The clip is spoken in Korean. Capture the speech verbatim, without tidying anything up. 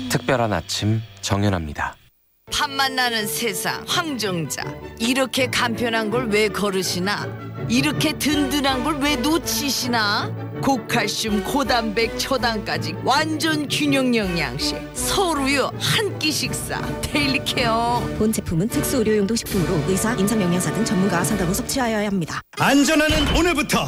특별한 아침 정연합니다. 팥맛 나는 세상 황정자, 이렇게 간편한 걸 왜 거르시나? 이렇게 든든한 걸 왜 놓치시나? 고칼슘 고단백 초당까지 완전 균형 영양식 서울우유 한 끼 식사 데일리 케어. 본 제품은 특수 의료용도 식품으로 의사, 임상영양사 등 전문가와 상담 후 섭취하여야 합니다. 안전하는 오늘부터